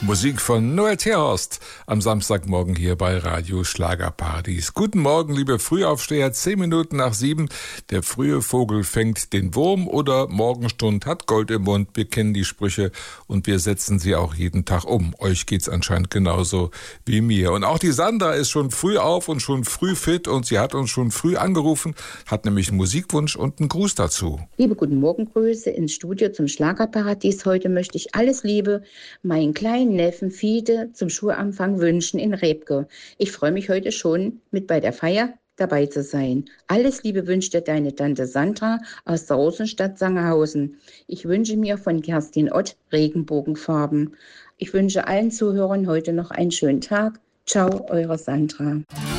Musik von Noel Terhorst am Samstagmorgen hier bei Radio Schlagerparadies. Guten Morgen, liebe Frühaufsteher, 10 Minuten nach 7. Der frühe Vogel fängt den Wurm oder Morgenstund hat Gold im Mund. Wir kennen die Sprüche und wir setzen sie auch jeden Tag um. Euch geht's anscheinend genauso wie mir. Und auch die Sandra ist schon früh auf und schon früh fit und sie hat uns schon früh angerufen, hat nämlich einen Musikwunsch und einen Gruß dazu. Liebe guten Morgengrüße ins Studio zum Schlagerparadies. Heute möchte ich alles Liebe meinen kleinen Neffen Fiete zum Schulanfang wünschen in Rebke. Ich freue mich heute schon, mit bei der Feier dabei zu sein. Alles Liebe wünscht dir deine Tante Sandra aus der Rosenstadt Sangerhausen. Ich wünsche mir von Kerstin Ott Regenbogenfarben. Ich wünsche allen Zuhörern heute noch einen schönen Tag. Ciao, eure Sandra.